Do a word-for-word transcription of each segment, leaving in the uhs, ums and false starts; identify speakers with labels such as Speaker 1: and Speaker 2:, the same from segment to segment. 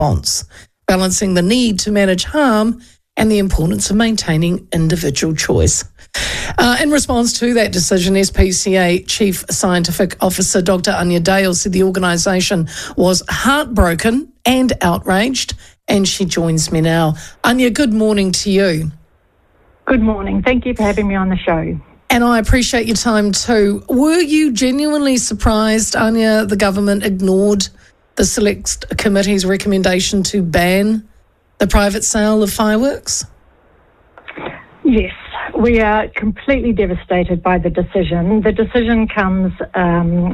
Speaker 1: response, balancing the need to manage harm and the importance of maintaining individual choice. Uh, in response to that decision, S P C A Chief Scientific Officer Doctor Anya Dale said the organisation was heartbroken and outraged, and she joins me now. Anya, good morning to you.
Speaker 2: Good morning. Thank you for having me on the show.
Speaker 1: And I appreciate your time too. Were you genuinely surprised, Anya, the government ignored the Select Committee's recommendation to ban the private sale of fireworks?
Speaker 2: Yes, we are completely devastated by the decision. The decision comes um,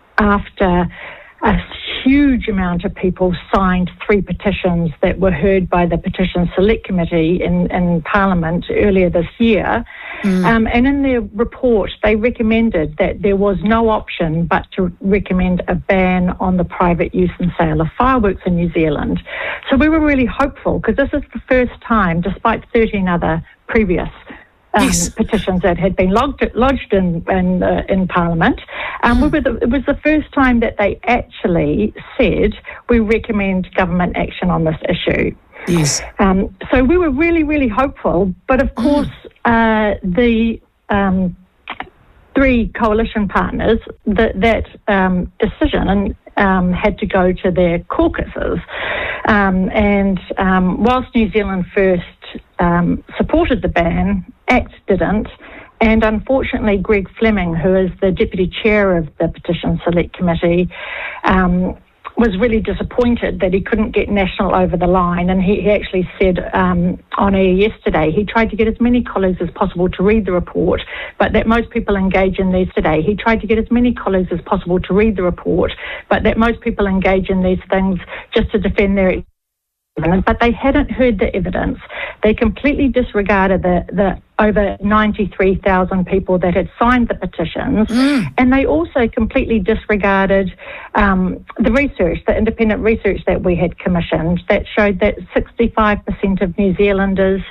Speaker 2: after a huge amount of people signed three petitions that were heard by the Petition Select Committee in, in Parliament earlier this year. Mm. Um, and in their report, they recommended that there was no option but to recommend a ban on the private use and sale of fireworks in New Zealand. So we were really hopeful, because this is the first time, despite thirteen other previous Um, yes. petitions that had been lodged, lodged in in, uh, in Parliament. Um, we were the, it was the first time that they actually said we recommend government action on this issue.
Speaker 1: Yes.
Speaker 2: Um, so we were really, really hopeful, but of course mm. uh, the um, three coalition partners, that, that um, decision um, had to go to their caucuses. Um, and um, whilst New Zealand First um, supported the ban, ACT didn't. And unfortunately, Greg Fleming, who is the Deputy Chair of the Petition Select Committee, um, was really disappointed that he couldn't get National over the line. And he, he actually said um, on air yesterday, he tried to get as many colleagues as possible to read the report, but that most people engage in these today. He tried to get as many colleagues as possible to read the report, but that most people engage in these things just to defend their but they hadn't heard the evidence. They completely disregarded the, the over ninety-three thousand people that had signed the petitions, mm. and they also completely disregarded um, the research, the independent research that we had commissioned that showed that sixty-five percent of New Zealanders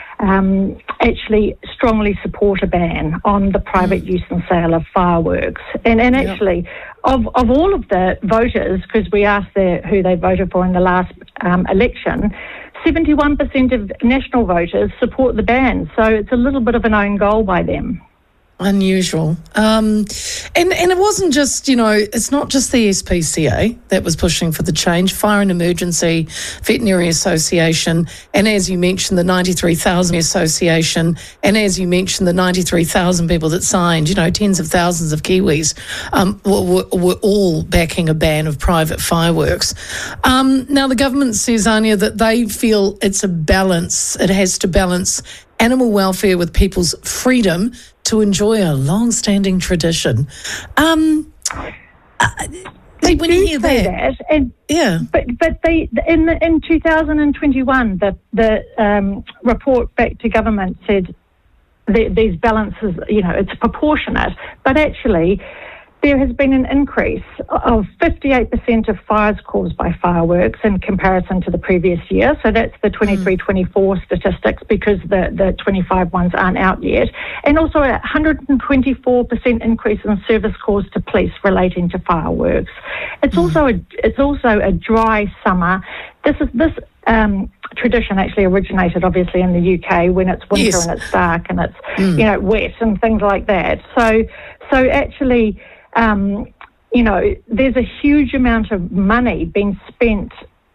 Speaker 2: um, actually strongly support a ban on the private mm. use and sale of fireworks. And, and actually, yep. Of, of all of the voters, because we asked the, who they voted for in the last um, election, seventy-one percent of national voters support the ban. So it's a little bit of an own goal by them.
Speaker 1: Unusual. Um, and, and it wasn't just, you know, it's not just the S P C A that was pushing for the change. Fire and Emergency, Veterinary Association, and as you mentioned, the ninety-three thousand Association, and as you mentioned, the ninety-three thousand people that signed, you know, tens of thousands of Kiwis um, were, were all backing a ban of private fireworks. Um, now, the government says, Anya, that they feel it's a balance. It has to balance animal welfare with people's freedom to enjoy a long-standing tradition. Um, uh,
Speaker 2: they
Speaker 1: when
Speaker 2: do
Speaker 1: you hear
Speaker 2: say
Speaker 1: that,
Speaker 2: that, and
Speaker 1: yeah,
Speaker 2: but but they in in two thousand twenty-one, the the um, report back to government said that these balances, you know, it's proportionate, but actually there has been an increase of fifty-eight percent of fires caused by fireworks in comparison to the previous year. So that's the twenty-three twenty-four statistics, because the, the twenty-five ones aren't out yet. And also a one hundred twenty-four percent increase in service calls to police relating to fireworks. It's mm. also a, it's also a dry summer. This is this um, tradition actually originated obviously in the U K when it's winter yes. and it's dark and it's mm. you know wet and things like that. So so actually. Um, you know, there's a huge amount of money being spent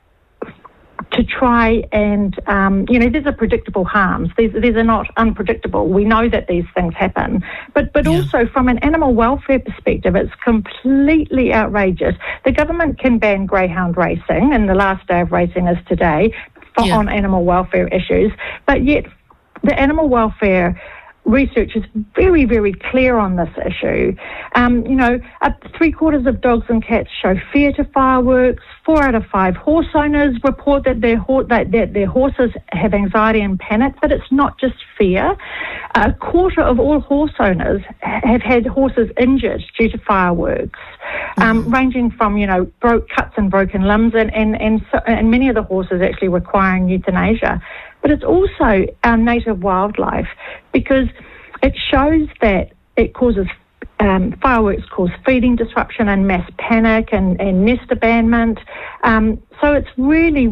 Speaker 2: to try and, um, you know, these are predictable harms. These, these are not unpredictable. We know that these things happen. But but yeah. also from an animal welfare perspective, it's completely outrageous. The government can ban greyhound racing, and the last day of racing is today, for, yeah. on animal welfare issues, but yet the animal welfare research is very, very clear on this issue. Um, you know, uh, three quarters of dogs and cats show fear to fireworks. Four out of five horse owners report that their, ho- that, that their horses have anxiety and panic, but it's not just fear. A quarter of all horse owners have had horses injured due to fireworks, um, mm-hmm. ranging from, you know, broke cuts and broken limbs, and, and, and, so, and many of the horses actually requiring euthanasia. But it's also our native wildlife, because it shows that it causes um, fireworks cause feeding disruption and mass panic and, and nest abandonment. Um, so it's really